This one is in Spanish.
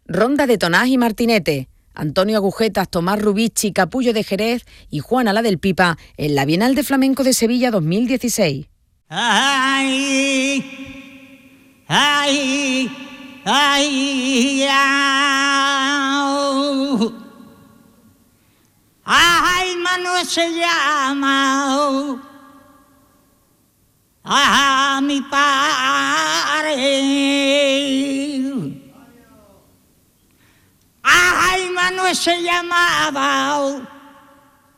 Ronda de Tonás y Martinete, Antonio Agujetas, Tomás Rubici, Capullo de Jerez y Juana la del Pipa en la Bienal de Flamenco de Sevilla 2016. Ay, ay, ay, ay, Manuel se llama a mi padre. Ay, Manuel se llamaba